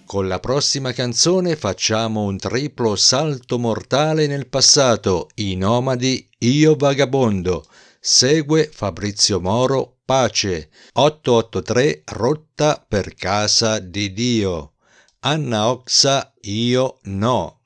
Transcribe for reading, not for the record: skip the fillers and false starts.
Con la prossima canzone facciamo un triplo salto mortale nel passato, i nomadi, io vagabondo. Segue Fabrizio Moro, Pace, 883 rotta per casa di Dio. Anna Oxa, io no.